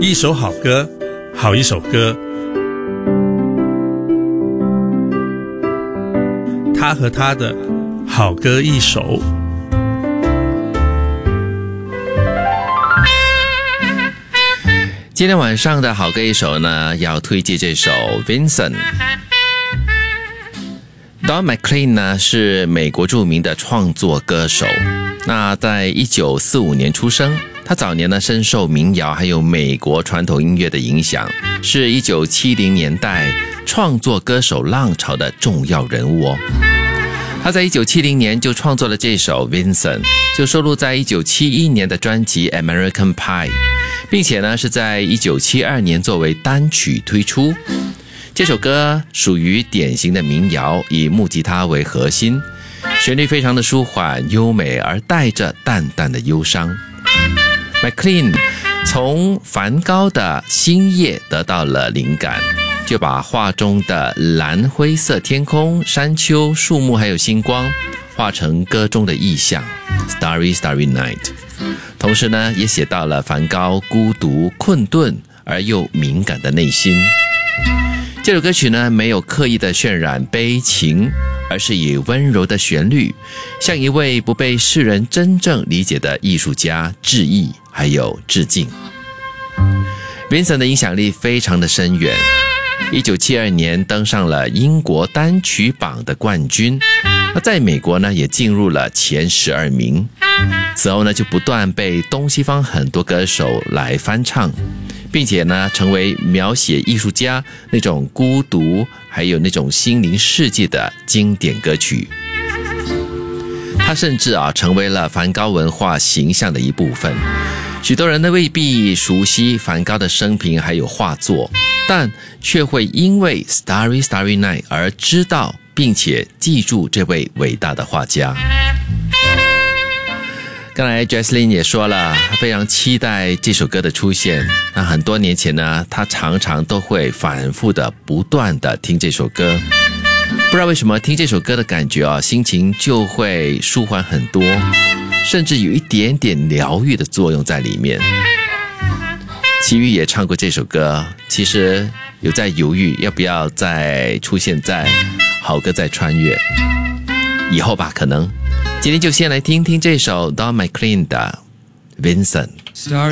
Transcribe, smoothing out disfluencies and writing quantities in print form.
一首好歌，好一首歌。他和他的好歌一首。 今天晚上的好歌一首呢，要推荐这首 Vincent。Don McLean 呢是美国著名的创作歌手，那在1945年出生。他早年呢深受民谣还有美国传统音乐的影响，是1970年代创作歌手浪潮的重要人物哦。他在1970年就创作了这首 Vincent， 就收录在1971年的专辑 American Pie， 并且呢是在1972年作为单曲推出。这首歌属于典型的民谣，以木吉他为核心，旋律非常的舒缓优美，而带着淡淡的忧伤。McLean 从梵高的星夜得到了灵感，就把画中的蓝灰色天空、山丘、树木还有星光画成歌中的意象 Starry Starry Night， 同时呢也写到了梵高孤独困顿而又敏感的内心。这首歌曲呢没有刻意的渲染悲情，而是以温柔的旋律向一位不被世人真正理解的艺术家致意还有致敬。 Vincent 的影响力非常的深远，1972年登上了英国单曲榜的冠军，在美国呢也进入了前12名。此后呢就不断被东西方很多歌手来翻唱，并且呢成为描写艺术家那种孤独还有那种心灵世界的经典歌曲。它甚至成为了梵高文化形象的一部分。许多人呢未必熟悉梵高的生平还有画作，但却会因为 Starry Starry Night 而知道并且记住这位伟大的画家。刚才 Jesslyn 也说了，非常期待这首歌的出现。那很多年前呢，他常常都会反复的不断的听这首歌，不知道为什么听这首歌的感觉心情就会舒缓很多，甚至有一点点疗愈的作用在里面。齐豫也唱过这首歌，其实有在犹豫要不要再出现在好歌再穿越，以后吧可能。今天就先来听听这首 Don McLean 的 Vincent。 Starry